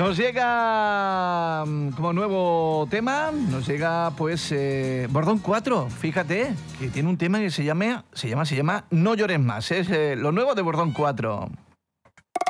Nos llega como nuevo tema, nos llega pues Bordón 4, fíjate, que tiene un tema que se llama No llores más, es lo nuevo de Bordón 4.